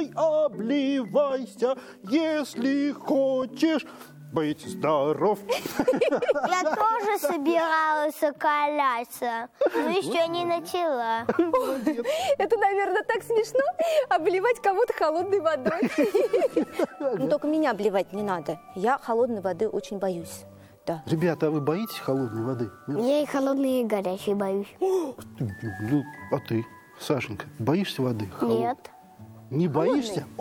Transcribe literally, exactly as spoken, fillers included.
водой обливайся, если хочешь быть здоров. Я тоже собиралась окаляться, но еще не начала. Это, наверное, так смешно, обливать кого-то холодной водой. Ну, только меня обливать не надо. Я холодной воды очень боюсь. Да. Ребята, а вы боитесь холодной воды? Я и холодной, и горячей боюсь. Ну, а ты, Сашенька, боишься воды? холодной? Нет. Не боишься?